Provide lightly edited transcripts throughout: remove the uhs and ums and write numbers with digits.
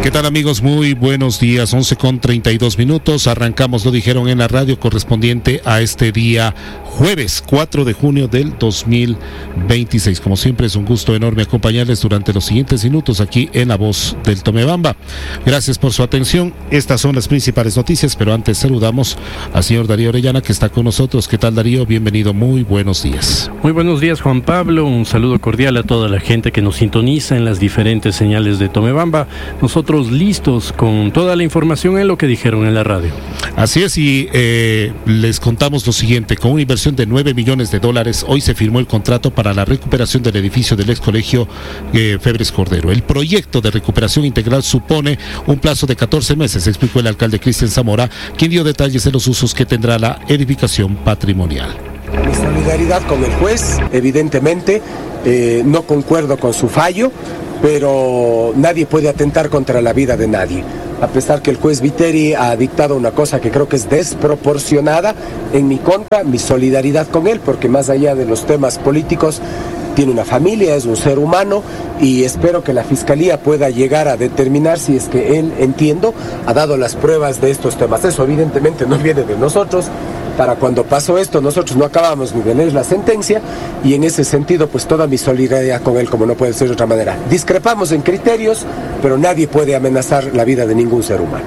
¿Qué tal, amigos? Muy buenos días, 11:32. Arrancamos, lo dijeron en la radio, correspondiente a este día jueves 4 de junio del 2026. Como siempre, es un gusto enorme acompañarles durante los siguientes minutos aquí en La Voz del Tomebamba. Gracias por su atención. Estas son las principales noticias, pero antes saludamos al señor Darío Orellana, que está con nosotros. ¿Qué tal, Darío? Bienvenido, muy buenos días. Muy buenos días, Juan Pablo. Un saludo cordial a toda la gente que nos sintoniza en las diferentes señales de Tomebamba. Nosotros listos con toda la información en lo que dijeron en la radio. Así es, y les contamos lo siguiente. Con una inversión de $9 millones, hoy se firmó el contrato para la recuperación del edificio del ex colegio Febres Cordero. El proyecto de recuperación integral supone un plazo de 14 meses, explicó el alcalde Cristian Zamora, quien dio detalles de los usos que tendrá la edificación patrimonial. Mi solidaridad con el juez, evidentemente, no concuerdo con su fallo, pero nadie puede atentar contra la vida de nadie. A pesar que el juez Viteri ha dictado una cosa que creo que es desproporcionada en mi contra, mi solidaridad con él, porque más allá de los temas políticos, tiene una familia, es un ser humano, y espero que la Fiscalía pueda llegar a determinar si es que él, entiendo, ha dado las pruebas de estos temas. Eso evidentemente no viene de nosotros. Para cuando pasó esto, nosotros no acabamos ni de leer la sentencia, y en ese sentido, pues toda mi solidaridad con él, como no puede ser de otra manera. Discrepamos en criterios, pero nadie puede amenazar la vida de ningún ser humano.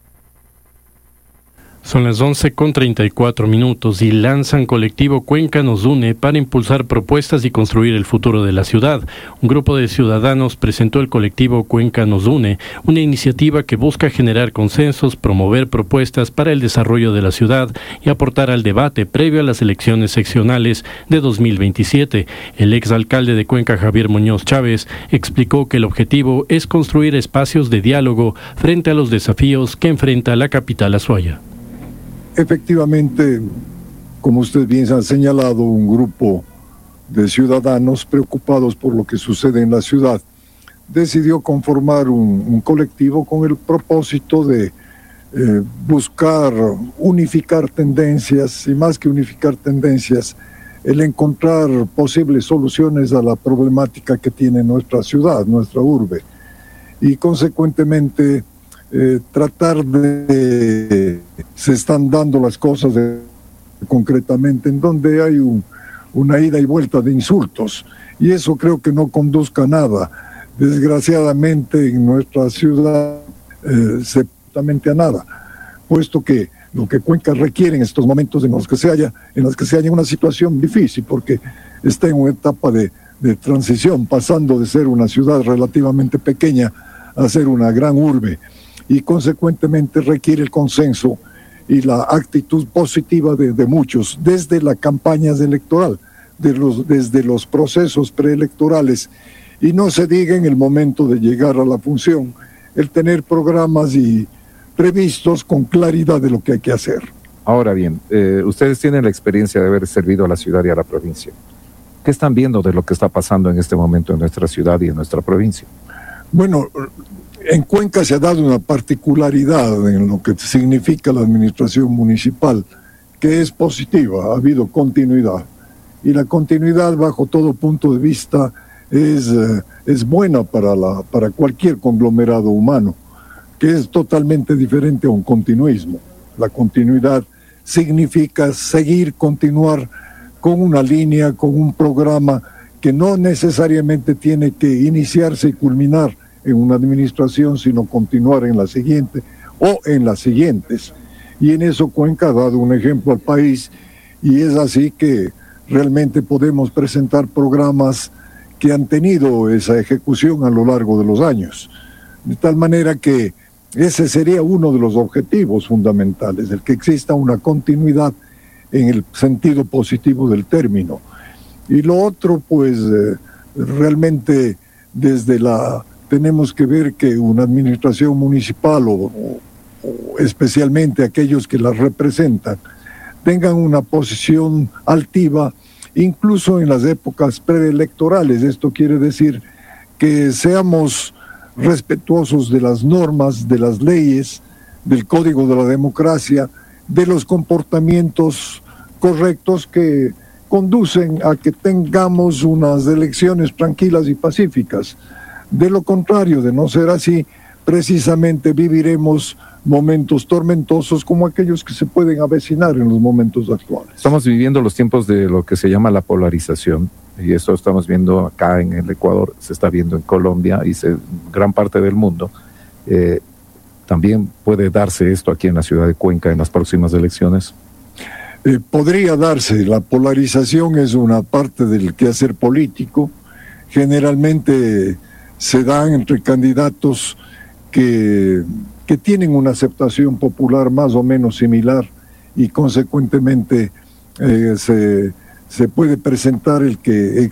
Son las 11:34 y lanzan colectivo Cuenca nos une para impulsar propuestas y construir el futuro de la ciudad. Un grupo de ciudadanos presentó el colectivo Cuenca nos une, una iniciativa que busca generar consensos, promover propuestas para el desarrollo de la ciudad y aportar al debate previo a las elecciones seccionales de 2027. El exalcalde de Cuenca, Javier Muñoz Chávez, explicó que el objetivo es construir espacios de diálogo frente a los desafíos que enfrenta la capital azuaya. Efectivamente, como usted bien ha señalado, un grupo de ciudadanos preocupados por lo que sucede en la ciudad decidió conformar un colectivo con el propósito de buscar unificar tendencias, y más que unificar tendencias, el encontrar posibles soluciones a la problemática que tiene nuestra ciudad, nuestra urbe, y consecuentemente tratar de... Se están dando las cosas concretamente en donde hay una ida y vuelta de insultos, y eso creo que no conduzca a nada. Desgraciadamente en nuestra ciudad absolutamente a nada, puesto que lo que Cuenca requiere en estos momentos en los que se halla en una situación difícil, porque está en una etapa de transición, pasando de ser una ciudad relativamente pequeña a ser una gran urbe, y consecuentemente requiere el consenso y la actitud positiva de muchos, desde la campaña electoral, desde los procesos preelectorales, y no se diga en el momento de llegar a la función, el tener programas y previstos con claridad de lo que hay que hacer. Ahora bien, ustedes tienen la experiencia de haber servido a la ciudad y a la provincia. ¿Qué están viendo de lo que está pasando en este momento en nuestra ciudad y en nuestra provincia? Bueno, en Cuenca se ha dado una particularidad en lo que significa la administración municipal, que es positiva, ha habido continuidad. Y la continuidad, bajo todo punto de vista, es buena para cualquier conglomerado humano, que es totalmente diferente a un continuismo. La continuidad significa continuar con una línea, con un programa que no necesariamente tiene que iniciarse y culminar en una administración, sino continuar en la siguiente o en las siguientes. Y en eso Cuenca ha dado un ejemplo al país, y es así que realmente podemos presentar programas que han tenido esa ejecución a lo largo de los años. De tal manera que ese sería uno de los objetivos fundamentales, el que exista una continuidad en el sentido positivo del término. Y lo otro, pues, realmente tenemos que ver que una administración municipal o especialmente aquellos que la representan tengan una posición altiva, incluso en las épocas preelectorales. Esto quiere decir que seamos respetuosos de las normas, de las leyes, del código de la democracia, de los comportamientos correctos que conducen a que tengamos unas elecciones tranquilas y pacíficas. De lo contrario, de no ser así, precisamente viviremos momentos tormentosos como aquellos que se pueden avecinar en los momentos actuales. Estamos viviendo los tiempos de lo que se llama la polarización, y esto estamos viendo acá en el Ecuador, se está viendo en Colombia y gran parte del mundo. ¿También puede darse esto aquí en la ciudad de Cuenca en las próximas elecciones? Podría darse. La polarización es una parte del quehacer político. Generalmente se dan entre candidatos que tienen una aceptación popular más o menos similar, y consecuentemente se puede presentar el que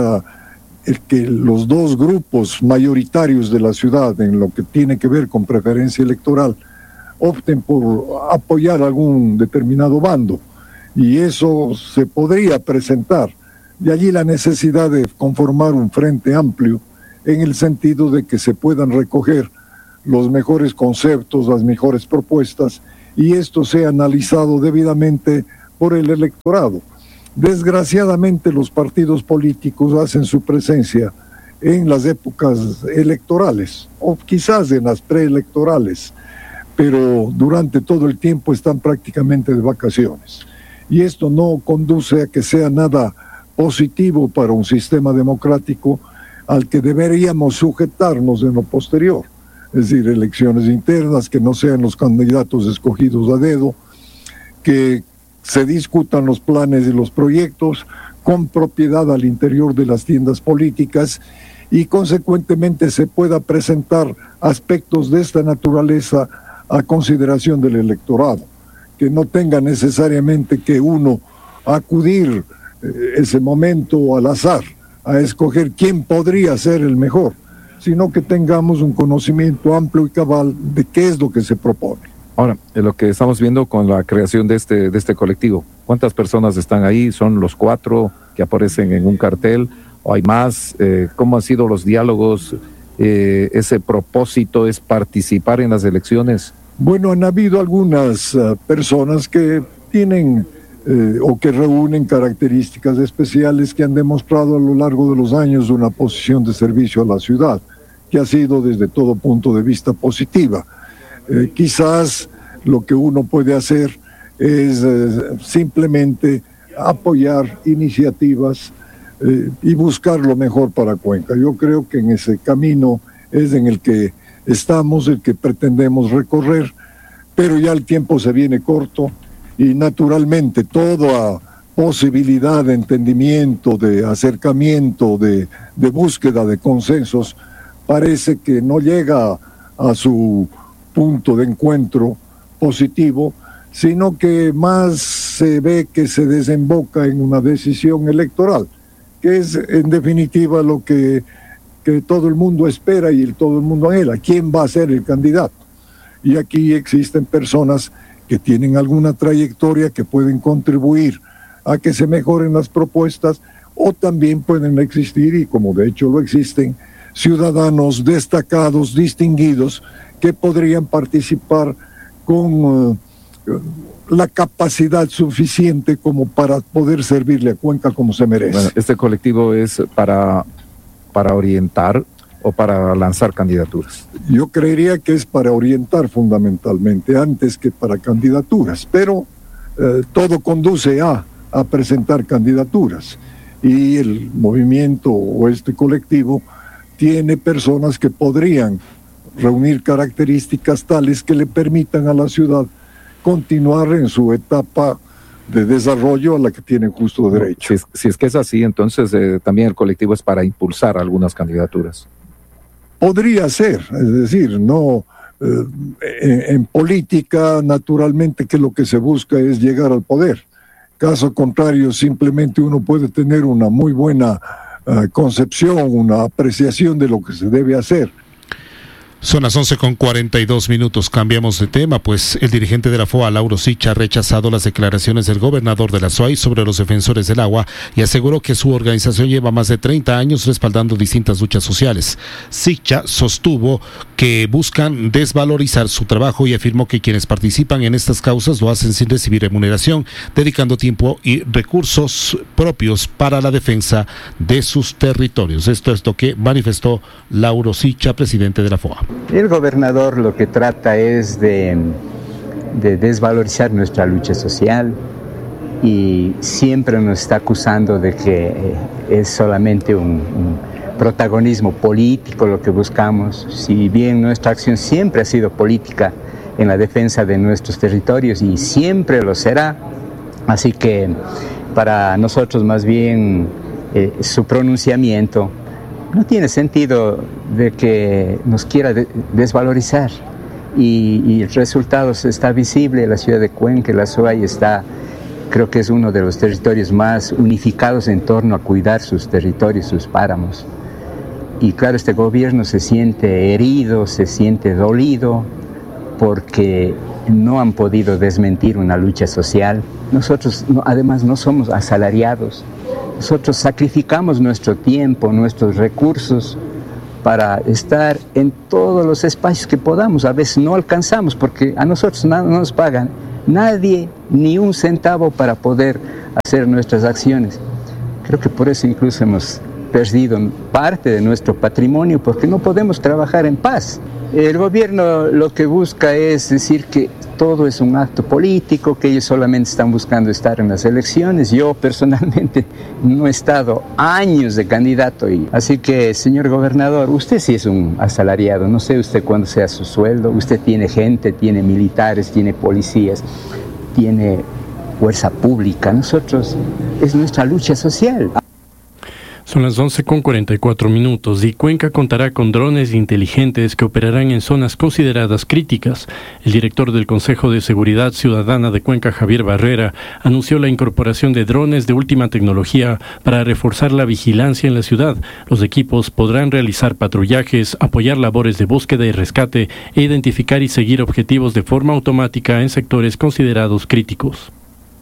los dos grupos mayoritarios de la ciudad en lo que tiene que ver con preferencia electoral opten por apoyar algún determinado bando, y eso se podría presentar. De allí la necesidad de conformar un frente amplio en el sentido de que se puedan recoger los mejores conceptos, las mejores propuestas, y esto sea analizado debidamente por el electorado. Desgraciadamente los partidos políticos hacen su presencia en las épocas electorales, o quizás en las preelectorales, pero durante todo el tiempo están prácticamente de vacaciones. Y esto no conduce a que sea nada positivo para un sistema democrático al que deberíamos sujetarnos en lo posterior. Es decir, elecciones internas, que no sean los candidatos escogidos a dedo, que se discutan los planes y los proyectos con propiedad al interior de las tiendas políticas, y consecuentemente se pueda presentar aspectos de esta naturaleza a consideración del electorado, que no tenga necesariamente que uno acudir ese momento al azar a escoger quién podría ser el mejor, sino que tengamos un conocimiento amplio y cabal de qué es lo que se propone. Ahora, lo que estamos viendo con la creación de este colectivo, ¿cuántas personas están ahí? ¿Son los 4 que aparecen en un cartel o hay más? ¿Cómo han sido los diálogos? ¿Ese propósito es participar en las elecciones? Bueno, han habido algunas personas que tienen o que reúnen características especiales que han demostrado a lo largo de los años una posición de servicio a la ciudad, que ha sido desde todo punto de vista positiva. Quizás lo que uno puede hacer es simplemente apoyar iniciativas y buscar lo mejor para Cuenca. Yo creo que en ese camino es en el que estamos, el que pretendemos recorrer, pero ya el tiempo se viene corto y naturalmente toda posibilidad de entendimiento, de acercamiento, de búsqueda de consensos parece que no llega a su punto de encuentro positivo, sino que más se ve que se desemboca en una decisión electoral, que es en definitiva lo que todo el mundo espera y todo el mundo anhela. ¿Quién va a ser el candidato? Y aquí existen personas que tienen alguna trayectoria que pueden contribuir a que se mejoren las propuestas, o también pueden existir, y como de hecho lo existen, ciudadanos destacados, distinguidos, que podrían participar con la capacidad suficiente como para poder servirle a Cuenca como se merece. Bueno, ¿este colectivo es para orientar o para lanzar candidaturas? Yo creería que es para orientar fundamentalmente, antes que para candidaturas, pero todo conduce a presentar candidaturas, y el movimiento o este colectivo tiene personas que podrían reunir características tales que le permitan a la ciudad continuar en su etapa de desarrollo a la que tienen justo derecho. Si es que es así, entonces también el colectivo es para impulsar algunas candidaturas. Podría ser, es decir, no en política naturalmente que lo que se busca es llegar al poder. Caso contrario, simplemente uno puede tener una muy buena concepción, una apreciación de lo que se debe hacer. Son las 11:42. Cambiamos de tema, pues el dirigente de la FOA, Lauro Sicha, ha rechazado las declaraciones del gobernador de la SUAY sobre los defensores del agua y aseguró que su organización lleva más de 30 años respaldando distintas luchas sociales. Sicha sostuvo que que buscan desvalorizar su trabajo, y afirmó que quienes participan en estas causas lo hacen sin recibir remuneración, dedicando tiempo y recursos propios para la defensa de sus territorios. Esto es lo que manifestó Lauro Sicha, presidente de la FOA. El gobernador lo que trata es de desvalorizar nuestra lucha social, y siempre nos está acusando de que es solamente un protagonismo político lo que buscamos, si bien nuestra acción siempre ha sido política en la defensa de nuestros territorios y siempre lo será. Así que para nosotros más bien su pronunciamiento no tiene sentido de que nos quiera desvalorizar, y el resultado está visible. La ciudad de Cuenca, la SOAI creo que es uno de los territorios más unificados en torno a cuidar sus territorios, sus páramos. Y claro, este gobierno se siente herido, se siente dolido, porque no han podido desmentir una lucha social. Nosotros además no somos asalariados. Nosotros sacrificamos nuestro tiempo, nuestros recursos para estar en todos los espacios que podamos. A veces no alcanzamos porque a nosotros no nos pagan nadie ni un centavo para poder hacer nuestras acciones. Creo que por eso incluso hemos perdido parte de nuestro patrimonio, porque no podemos trabajar en paz. El gobierno lo que busca es decir que todo es un acto político, que ellos solamente están buscando estar en las elecciones. Yo personalmente no he estado años de candidato, así que, señor gobernador, usted sí es un asalariado. No sé usted cuándo sea su sueldo. Usted tiene gente, tiene militares, tiene policías, tiene fuerza pública. Nosotros, es nuestra lucha social. Son las 11:44 y Cuenca contará con drones inteligentes que operarán en zonas consideradas críticas. El director del Consejo de Seguridad Ciudadana de Cuenca, Javier Barrera, anunció la incorporación de drones de última tecnología para reforzar la vigilancia en la ciudad. Los equipos podrán realizar patrullajes, apoyar labores de búsqueda y rescate e identificar y seguir objetivos de forma automática en sectores considerados críticos.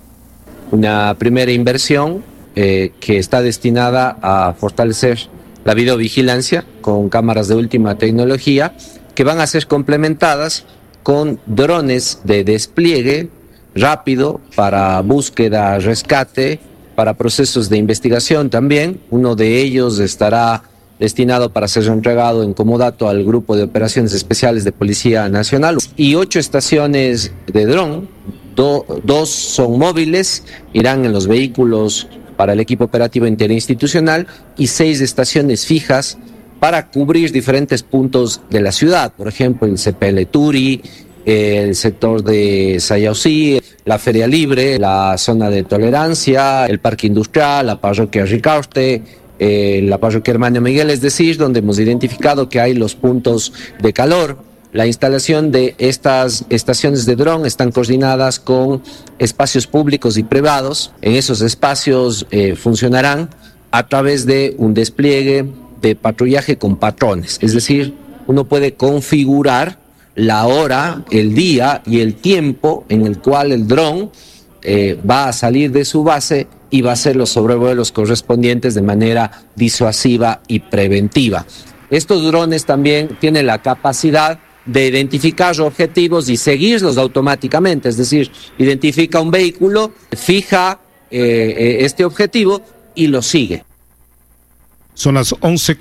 Una primera inversión que está destinada a fortalecer la videovigilancia con cámaras de última tecnología, que van a ser complementadas con drones de despliegue rápido para búsqueda, rescate, para procesos de investigación también. Uno de ellos estará destinado para ser entregado en comodato al Grupo de Operaciones Especiales de Policía Nacional, y 8 estaciones de dron, 2 son móviles, irán en los vehículos para el equipo operativo interinstitucional, y 6 estaciones fijas para cubrir diferentes puntos de la ciudad, por ejemplo el CPL Turi, el sector de Sayausí, la Feria Libre, la zona de tolerancia, el Parque Industrial, la parroquia Ricaurte, la parroquia Hermano Miguel, es decir, donde hemos identificado que hay los puntos de calor. La instalación de estas estaciones de dron están coordinadas con espacios públicos y privados. En esos espacios funcionarán a través de un despliegue de patrullaje con patrones. Es decir, uno puede configurar la hora, el día y el tiempo en el cual el dron va a salir de su base y va a hacer los sobrevuelos correspondientes de manera disuasiva y preventiva. Estos drones también tienen la capacidad de identificar objetivos y seguirlos automáticamente, es decir, identifica un vehículo, fija este objetivo y lo sigue. Son las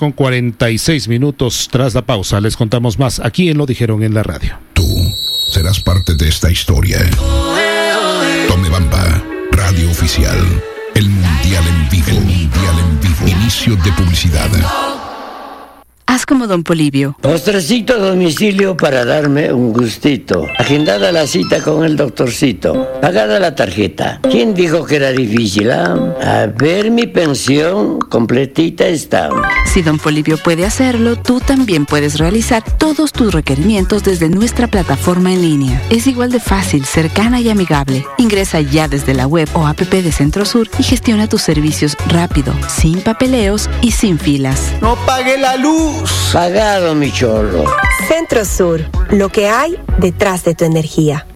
11:46. Tras la pausa les contamos más aquí en Lo Dijeron en la Radio. Tú serás parte de esta historia. Tomebamba, radio oficial. El Mundial en vivo. Inicio de publicidad. Haz como Don Polibio. Postrecito a domicilio para darme un gustito. Agendada la cita con el doctorcito. Pagada la tarjeta. ¿Quién dijo que era difícil? A ver, mi pensión completita está. Si Don Polibio puede hacerlo, tú también puedes realizar todos tus requerimientos desde nuestra plataforma en línea. Es igual de fácil, cercana y amigable. Ingresa ya desde la web o app de Centrosur y gestiona tus servicios rápido, sin papeleos y sin filas. ¡No pague la luz! Pagado, mi cholo. Centrosur, lo que hay detrás de tu energía.